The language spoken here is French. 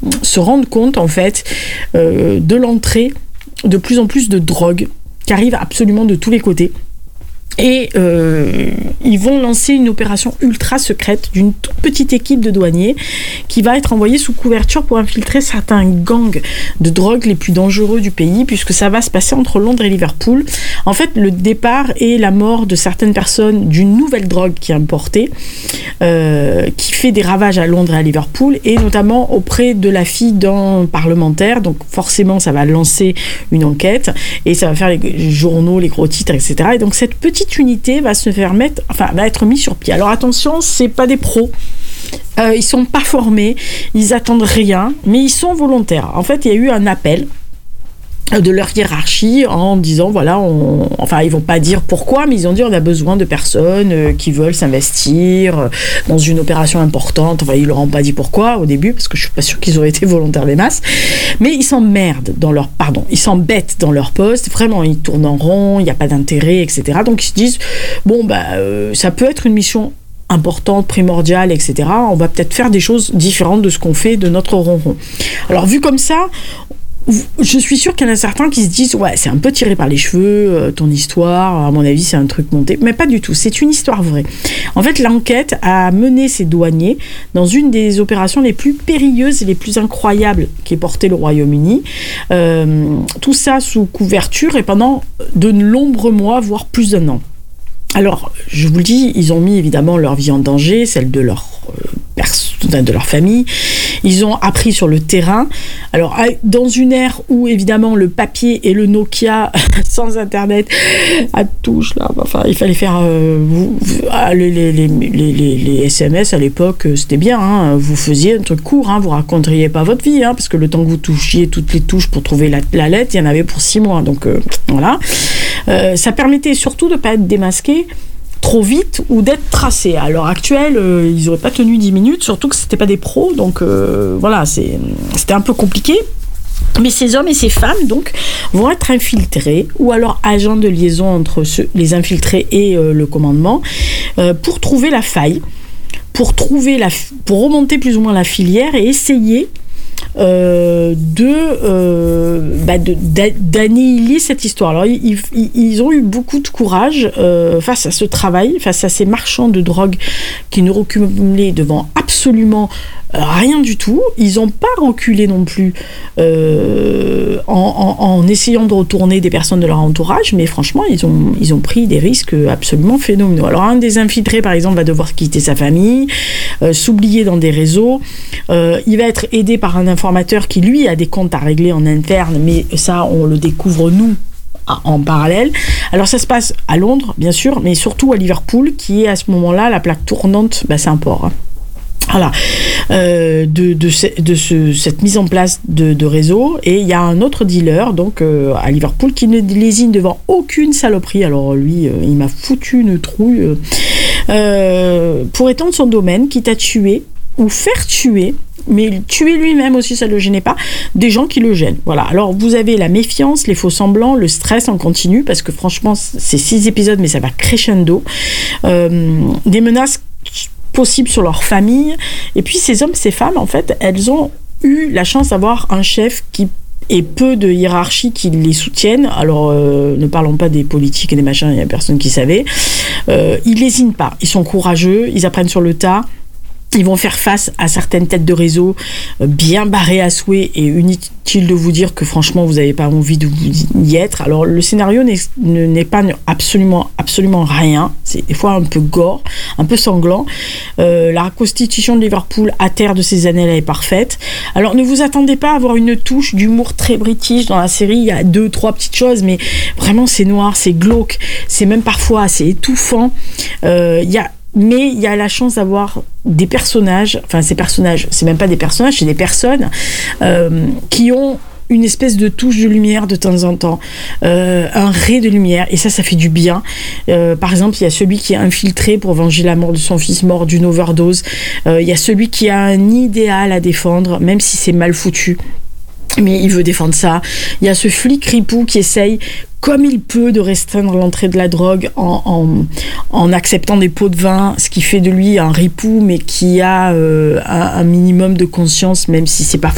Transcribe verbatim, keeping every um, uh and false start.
se rendent compte, en fait, euh, de l'entrée de plus en plus de drogue qui arrive absolument de tous les côtés. Et euh, ils vont lancer une opération ultra secrète d'une toute petite équipe de douaniers qui va être envoyée sous couverture pour infiltrer certains gangs de drogue les plus dangereux du pays, puisque ça va se passer entre Londres et Liverpool. En fait, le départ et la mort de certaines personnes d'une nouvelle drogue qui est importée, euh, qui fait des ravages à Londres et à Liverpool, et notamment auprès de la fille d'un parlementaire. Donc forcément, ça va lancer une enquête et ça va faire les journaux, les gros titres, et cetera. Et donc cette petite unité va se faire mettre, enfin, va être mise sur pied. Alors attention, c'est pas des pros. Euh, ils sont pas formés, ils attendent rien, mais ils sont volontaires. En fait, il y a eu un appel de leur hiérarchie en disant voilà, on, enfin ils vont pas dire pourquoi, mais ils ont dit on a besoin de personnes euh, qui veulent s'investir euh, dans une opération importante. Enfin, ils leur ont pas dit pourquoi au début, parce que je suis pas sûre qu'ils auraient été volontaires des masses, mais ils s'emmerdent dans leur, pardon, ils s'embêtent dans leur poste, vraiment ils tournent en rond, il n'y a pas d'intérêt, et cetera. Donc ils se disent bon bah euh, ça peut être une mission importante, primordiale, et cetera. On va peut-être faire des choses différentes de ce qu'on fait de notre ronron. Alors vu comme ça, je suis sûre qu'il y en a certains qui se disent ouais, c'est un peu tiré par les cheveux, euh, ton histoire, à mon avis c'est un truc monté, mais pas du tout, c'est une histoire vraie. En fait, l'enquête a mené ces douaniers dans une des opérations les plus périlleuses et les plus incroyables qu'ait porté le Royaume-Uni, euh, tout ça sous couverture et pendant de nombreux mois, voire plus d'un an. Alors, je vous le dis, ils ont mis évidemment leur vie en danger, celle de leur, euh, pers- de leur famille. Ils ont appris sur le terrain. Alors, dans une ère où, évidemment, le papier et le Nokia sans Internet à touche, là, enfin, il fallait faire euh, vous, les, les, les, les, les S M S à l'époque, c'était bien. Hein, vous faisiez un truc court, hein, vous raconteriez pas votre vie, hein, parce que le temps que vous touchiez toutes les touches pour trouver la, la lettre, il y en avait pour six mois. Donc, euh, voilà. Euh, ça permettait surtout de ne pas être démasqué trop vite ou d'être tracé. À l'heure actuelle, euh, ils n'auraient pas tenu dix minutes, surtout que ce n'étaient pas des pros, donc euh, voilà, c'est, c'était un peu compliqué. Mais ces hommes et ces femmes, donc, vont être infiltrés ou alors agents de liaison entre ceux, les infiltrés et euh, le commandement euh, pour trouver la faille, pour, trouver la, pour remonter plus ou moins la filière et essayer Euh, de, euh, bah de d'annihiler cette histoire. Alors ils, ils, ils ont eu beaucoup de courage euh, face à ce travail, face à ces marchands de drogue qui ne reculaient devant absolument rien du tout. Ils n'ont pas reculé non plus euh, en, en, en essayant de retourner des personnes de leur entourage, mais franchement ils ont, ils ont pris des risques absolument phénoménaux. Alors un des infiltrés par exemple va devoir quitter sa famille, euh, s'oublier dans des réseaux, euh, il va être aidé par un informateur qui lui a des comptes à régler en interne, mais ça on le découvre nous en parallèle. Alors ça se passe à Londres bien sûr, mais surtout à Liverpool qui est à ce moment-là la plaque tournante, bah, c'est un port, hein. Voilà, euh, de, de, ce, de ce, cette mise en place de, de réseau. Et il y a un autre dealer donc euh, à Liverpool qui ne lésine devant aucune saloperie. Alors lui, euh, il m'a foutu une trouille euh, euh, pour étendre son domaine, quitte à tuer ou faire tuer, mais tuer lui-même aussi, ça ne le gênait pas, des gens qui le gênent. Voilà. Alors, vous avez la méfiance, les faux semblants, le stress en continu, parce que franchement, c'est six épisodes, mais ça va crescendo. Euh, des menaces possibles sur leur famille. Et puis, ces hommes, ces femmes, en fait, elles ont eu la chance d'avoir un chef qui et peu de hiérarchie qui les soutiennent. Alors, euh, ne parlons pas des politiques et des machins, il n'y a personne qui savait. Euh, ils lésinent pas, ils sont courageux, ils apprennent sur le tas. Ils vont faire face à certaines têtes de réseau bien barrées à souhait et inutile de vous dire que franchement vous n'avez pas envie de vous y être. Alors le scénario n'est, n'est pas absolument, absolument rien, c'est des fois un peu gore, un peu sanglant. Euh, la reconstitution de Liverpool à terre de ces années-là est parfaite. Alors ne vous attendez pas à avoir une touche d'humour très british dans la série, il y a deux, trois petites choses, mais vraiment c'est noir, c'est glauque, c'est même parfois assez étouffant. Euh, il y a Mais il y a la chance d'avoir des personnages, enfin ces personnages, c'est même pas des personnages, c'est des personnes euh, qui ont une espèce de touche de lumière de temps en temps, euh, un ray de lumière, et ça, ça fait du bien. Euh, par exemple, il y a celui qui est infiltré pour venger la mort de son fils mort d'une overdose. Euh, il y a celui qui a un idéal à défendre, même si c'est mal foutu. Mais il veut défendre ça. Il y a ce flic ripou qui essaye comme il peut de restreindre l'entrée de la drogue en, en, en acceptant des pots de vin, ce qui fait de lui un ripou, mais qui a euh, un, un minimum de conscience, même si c'est pas